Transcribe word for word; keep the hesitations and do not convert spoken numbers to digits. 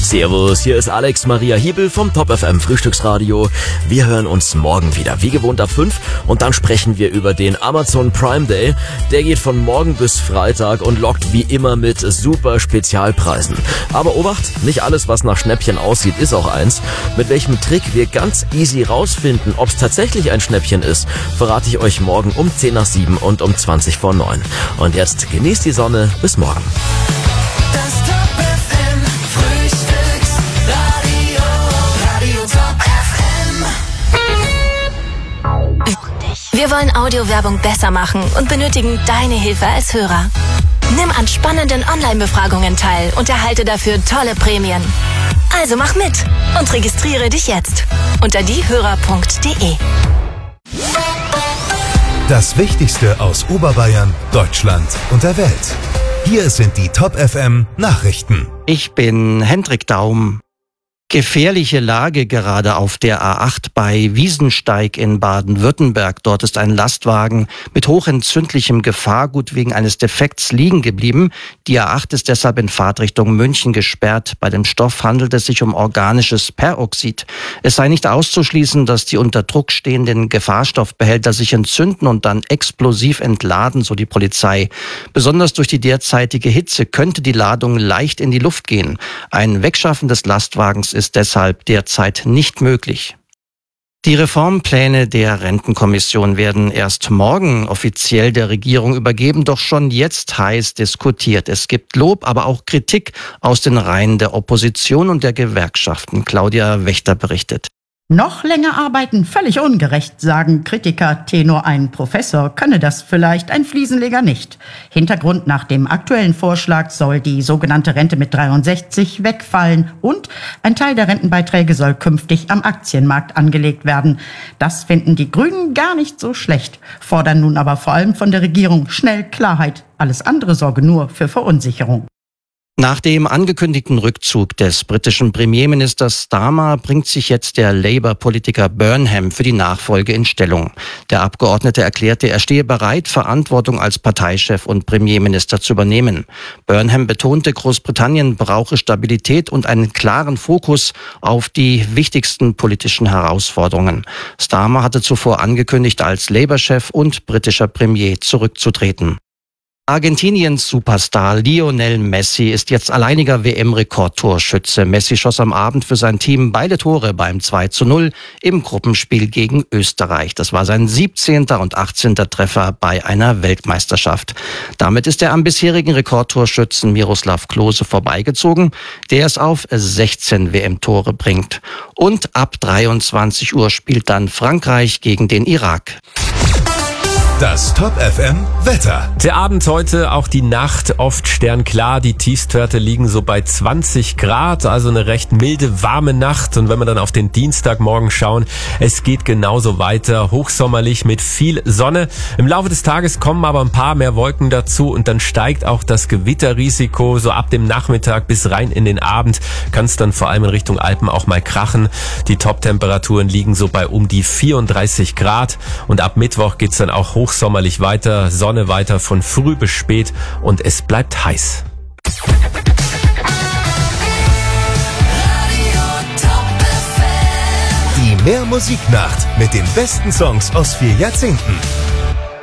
Servus, hier ist Alex Maria Hiebel vom Top F M Frühstücksradio. Wir hören uns morgen wieder, wie gewohnt ab fünf. Und dann sprechen wir über den Amazon Prime Day. Der geht von morgen bis Freitag und lockt wie immer mit super Spezialpreisen. Aber Obacht, nicht alles, was nach Schnäppchen aussieht, ist auch eins. Mit welchem Trick wir ganz easy rausfinden, ob es tatsächlich ein Schnäppchen ist, verrate ich euch morgen um zehn nach sieben und um zwanzig vor neun. Und jetzt genießt die Sonne. Bis morgen. Das Top F M Frühstücksradio, Radio Top F M. Wir wollen Audiowerbung besser machen und benötigen deine Hilfe als Hörer. Nimm an spannenden Online-Befragungen teil und erhalte dafür tolle Prämien. Also mach mit und registriere dich jetzt unter diehörer punkt de. Das Wichtigste aus Oberbayern, Deutschland und der Welt. Hier sind die Top F M Nachrichten. Ich bin Hendrik Daum. Gefährliche Lage gerade auf der A acht bei Wiesensteig in Baden-Württemberg. Dort ist ein Lastwagen mit hochentzündlichem Gefahrgut wegen eines Defekts liegen geblieben. Die A acht ist deshalb in Fahrtrichtung München gesperrt. Bei dem Stoff handelt es sich um organisches Peroxid. Es sei nicht auszuschließen, dass die unter Druck stehenden Gefahrstoffbehälter sich entzünden und dann explosiv entladen, so die Polizei. Besonders durch die derzeitige Hitze könnte die Ladung leicht in die Luft gehen. Ein Wegschaffen des Lastwagens ist deshalb derzeit nicht möglich. Die Reformpläne der Rentenkommission werden erst morgen offiziell der Regierung übergeben, doch schon jetzt heiß diskutiert. Es gibt Lob, aber auch Kritik aus den Reihen der Opposition und der Gewerkschaften. Claudia Wächter berichtet. Noch länger arbeiten, völlig ungerecht, sagen Kritiker. Tenor ein Professor könne das vielleicht, ein Fliesenleger nicht. Hintergrund: nach dem aktuellen Vorschlag soll die sogenannte Rente mit dreiundsechzig wegfallen und ein Teil der Rentenbeiträge soll künftig am Aktienmarkt angelegt werden. Das finden die Grünen gar nicht so schlecht, fordern nun aber vor allem von der Regierung schnell Klarheit. Alles andere sorge nur für Verunsicherung. Nach dem angekündigten Rückzug des britischen Premierministers Starmer bringt sich jetzt der Labour-Politiker Burnham für die Nachfolge in Stellung. Der Abgeordnete erklärte, er stehe bereit, Verantwortung als Parteichef und Premierminister zu übernehmen. Burnham betonte, Großbritannien brauche Stabilität und einen klaren Fokus auf die wichtigsten politischen Herausforderungen. Starmer hatte zuvor angekündigt, als Labour-Chef und britischer Premier zurückzutreten. Argentiniens Superstar Lionel Messi ist jetzt alleiniger W M-Rekordtorschütze. Messi schoss am Abend für sein Team beide Tore beim zwei zu null im Gruppenspiel gegen Österreich. Das war sein siebzehnter und achtzehnter Treffer bei einer Weltmeisterschaft. Damit ist er am bisherigen Rekordtorschützen Miroslav Klose vorbeigezogen, der es auf sechzehn W M-Tore bringt. Und ab dreiundzwanzig Uhr spielt dann Frankreich gegen den Irak. Das Top F M Wetter. Der Abend heute, auch die Nacht oft sternklar. Die Tiefstwerte liegen so bei zwanzig Grad, also eine recht milde, warme Nacht. Und wenn wir dann auf den Dienstagmorgen schauen, es geht genauso weiter, hochsommerlich mit viel Sonne. Im Laufe des Tages kommen aber ein paar mehr Wolken dazu und dann steigt auch das Gewitterrisiko. So ab dem Nachmittag bis rein in den Abend kann es dann vor allem in Richtung Alpen auch mal krachen. Die Top-Temperaturen liegen so bei um die vierunddreißig Grad und ab Mittwoch geht's dann auch hoch sommerlich weiter, Sonne weiter von früh bis spät und es bleibt heiß. Die Mehr Musiknacht mit den besten Songs aus vier Jahrzehnten.